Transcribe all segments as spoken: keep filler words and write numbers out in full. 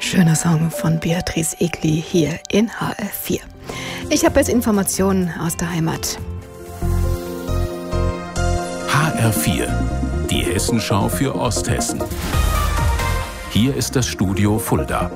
Schöner Song von Beatrice Egli hier in H R vier. Ich habe jetzt Informationen aus der Heimat. H R vier, die Hessenschau für Osthessen. Hier ist das Studio Fulda.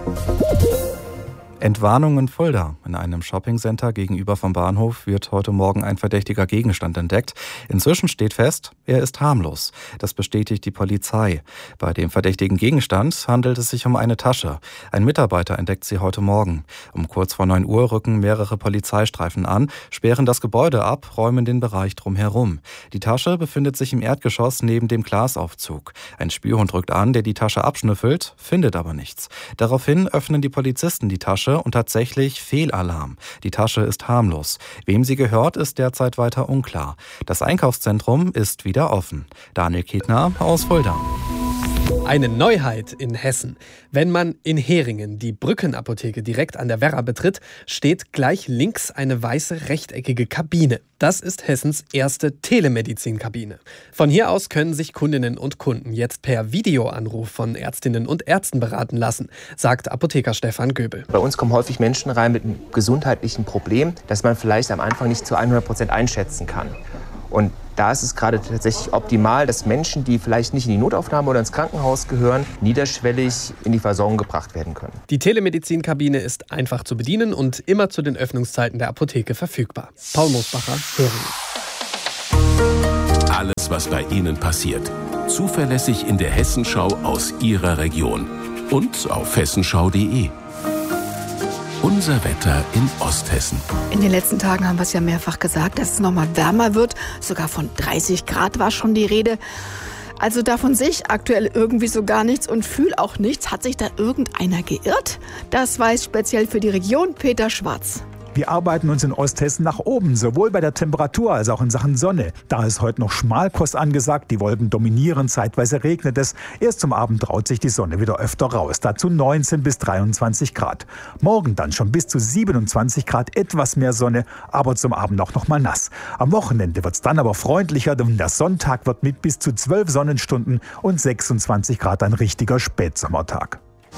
Entwarnung in Fulda. In einem Shoppingcenter gegenüber vom Bahnhof wird heute Morgen ein verdächtiger Gegenstand entdeckt. Inzwischen steht fest, er ist harmlos. Das bestätigt die Polizei. Bei dem verdächtigen Gegenstand handelt es sich um eine Tasche. Ein Mitarbeiter entdeckt sie heute Morgen. Um kurz vor neun Uhr rücken mehrere Polizeistreifen an, sperren das Gebäude ab, räumen den Bereich drumherum. Die Tasche befindet sich im Erdgeschoss neben dem Glasaufzug. Ein Spürhund rückt an, der die Tasche abschnüffelt, findet aber nichts. Daraufhin öffnen die Polizisten die Tasche und tatsächlich Fehlalarm. Die Tasche ist harmlos. Wem sie gehört, ist derzeit weiter unklar. Das Einkaufszentrum ist wieder offen. Daniel Ketner aus Fulda. Eine Neuheit in Hessen. Wenn man in Heringen die Brückenapotheke direkt an der Werra betritt, steht gleich links eine weiße rechteckige Kabine. Das ist Hessens erste Telemedizinkabine. Von hier aus können sich Kundinnen und Kunden jetzt per Videoanruf von Ärztinnen und Ärzten beraten lassen, sagt Apotheker Stefan Göbel. Bei uns kommen häufig Menschen rein mit einem gesundheitlichen Problem, das man vielleicht am Anfang nicht zu hundert Prozent einschätzen kann. Und da ist es gerade tatsächlich optimal, dass Menschen, die vielleicht nicht in die Notaufnahme oder ins Krankenhaus gehören, niederschwellig in die Versorgung gebracht werden können. Die Telemedizinkabine ist einfach zu bedienen und immer zu den Öffnungszeiten der Apotheke verfügbar. Paul Moosbacher, Heringen. Alles, was bei Ihnen passiert, zuverlässig in der Hessenschau aus Ihrer Region und auf hessenschau punkt de. Unser Wetter in Osthessen. In den letzten Tagen haben wir es ja mehrfach gesagt, dass es nochmal wärmer wird. Sogar von dreißig Grad war schon die Rede. Also davon sehe ich aktuell irgendwie so gar nichts und fühle auch nichts. Hat sich da irgendeiner geirrt? Das weiß speziell für die Region Peter Schwarz. Wir arbeiten uns in Osthessen nach oben, sowohl bei der Temperatur als auch in Sachen Sonne. Da ist heute noch Schmalkost angesagt, die Wolken dominieren, zeitweise regnet es. Erst zum Abend traut sich die Sonne wieder öfter raus, dazu neunzehn bis dreiundzwanzig Grad. Morgen dann schon bis zu siebenundzwanzig Grad, etwas mehr Sonne, aber zum Abend auch noch mal nass. Am Wochenende wird es dann aber freundlicher, denn der Sonntag wird mit bis zu zwölf Sonnenstunden und sechsundzwanzig Grad ein richtiger Spätsommertag.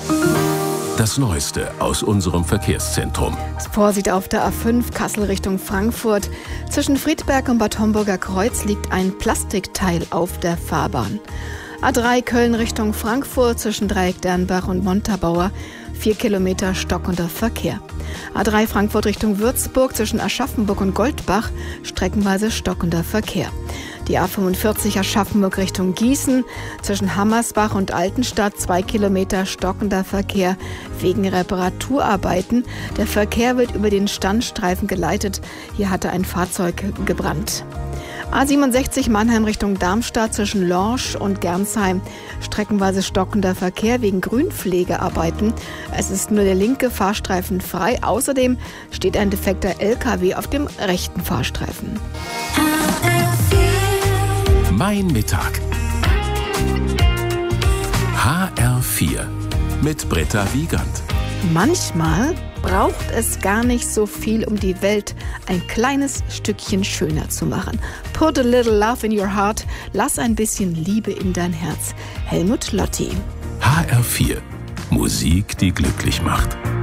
Das Neueste aus unserem Verkehrszentrum. Vorsicht auf der A fünf Kassel Richtung Frankfurt. Zwischen Friedberg und Bad Homburger Kreuz liegt ein Plastikteil auf der Fahrbahn. A drei Köln Richtung Frankfurt zwischen Dreieck Dernbach und Montabaur. Vier Kilometer stockender Verkehr. A drei Frankfurt Richtung Würzburg zwischen Aschaffenburg und Goldbach streckenweise stockender Verkehr. Die A fünfundvierzig Aschaffenburg Richtung Gießen zwischen Hammersbach und Altenstadt zwei Kilometer stockender Verkehr wegen Reparaturarbeiten. Der Verkehr wird über den Standstreifen geleitet. Hier hatte ein Fahrzeug gebrannt. A siebenundsechzig Mannheim Richtung Darmstadt zwischen Lorsch und Gernsheim. Streckenweise stockender Verkehr wegen Grünpflegearbeiten. Es ist nur der linke Fahrstreifen frei. Außerdem steht ein defekter L K W auf dem rechten Fahrstreifen. Mein Mittag. H R vier mit Britta Wiegand. Manchmal braucht es gar nicht so viel, um die Welt ein kleines Stückchen schöner zu machen. Put a little love in your heart. Lass ein bisschen Liebe in dein Herz. Helmut Lotti. H R vier. Musik, die glücklich macht.